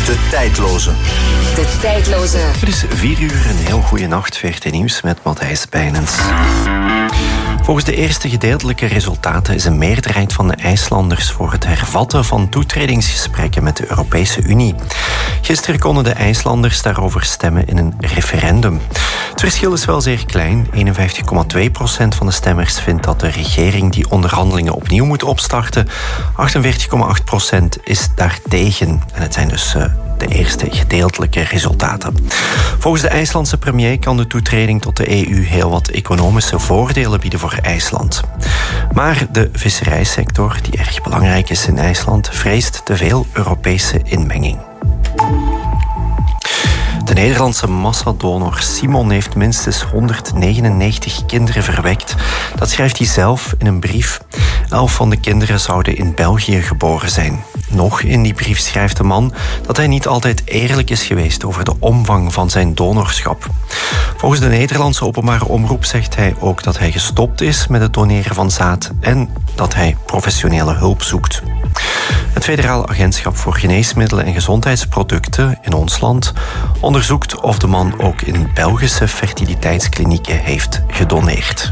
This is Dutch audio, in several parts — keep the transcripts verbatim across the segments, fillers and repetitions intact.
De tijdloze. De tijdloze. Het is vier uur, een heel goede nacht. V R T Nieuws met Matthijs Bijnens. Volgens de eerste gedeeltelijke resultaten is een meerderheid van de IJslanders voor het hervatten van toetredingsgesprekken met de Europese Unie. Gisteren konden de IJslanders daarover stemmen in een referendum. Het verschil is wel zeer klein. eenenvijftig komma twee procent van de stemmers vindt dat de regering die onderhandelingen opnieuw moet opstarten. achtenveertig komma acht procent is daartegen. En het zijn dus uh, de eerste gedeeltelijke resultaten. Volgens de IJslandse premier kan de toetreding tot de E U heel wat economische voordelen bieden voor IJsland. Maar de visserijsector, die erg belangrijk is in IJsland, vreest te veel Europese inmenging. De Nederlandse massadonor Simon heeft minstens honderdnegenennegentig kinderen verwekt. Dat schrijft hij zelf in een brief. Elf van de kinderen zouden in België geboren zijn. Nog in die brief schrijft de man dat hij niet altijd eerlijk is geweest over de omvang van zijn donorschap. Volgens de Nederlandse openbare omroep zegt hij ook dat hij gestopt is met het doneren van zaad en dat hij professionele hulp zoekt. Het Federaal Agentschap voor Geneesmiddelen en Gezondheidsproducten in ons land onderzoekt of de man ook in Belgische fertiliteitsklinieken heeft gedoneerd.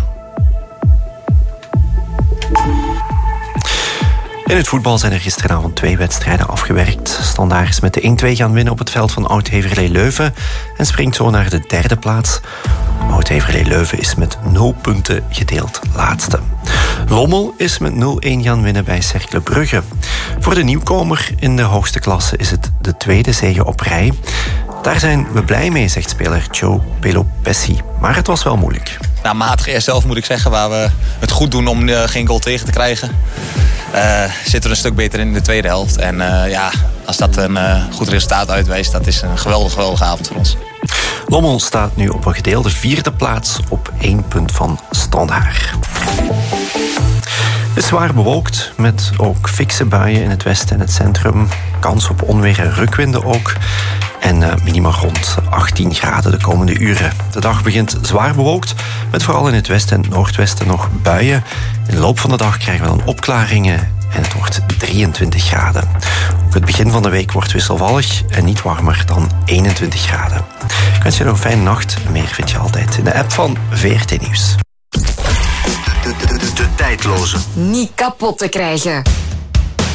In het voetbal zijn er gisteravond twee wedstrijden afgewerkt. Standaard is met de één-twee gaan winnen op het veld van Oud-Heverlee Leuven en springt zo naar de derde plaats. Oud-Heverlee Leuven is met nul punten gedeeld laatste. Lommel is met nul-een gaan winnen bij Cercle Brugge. Voor de nieuwkomer in de hoogste klasse is het de tweede zege op rij. Daar zijn we blij mee, zegt speler Joe Pelopessi. Maar het was wel moeilijk. Nou, matig eerst zelf moet ik zeggen, waar we het goed doen om uh, geen goal tegen te krijgen. Uh, zitten we een stuk beter in de tweede helft. En uh, ja, als dat een uh, goed resultaat uitwijst, dat is een geweldige, geweldige avond voor ons. Lommel staat nu op een gedeelde vierde plaats op één punt van Standaard. Het is zwaar bewolkt, met ook fikse buien in het westen en het centrum. Kans op onweer en rukwinden ook. En uh, minima rond achttien graden de komende uren. De dag begint zwaar bewolkt, met vooral in het westen en het noordwesten nog buien. In de loop van de dag krijgen we dan opklaringen en het wordt drieëntwintig graden. Ook het begin van de week wordt wisselvallig en niet warmer dan eenentwintig graden. Ik wens je nog een fijne nacht en meer vind je altijd in de app van V R T Nieuws. De, de, de, de tijdloze. Niet kapot te krijgen.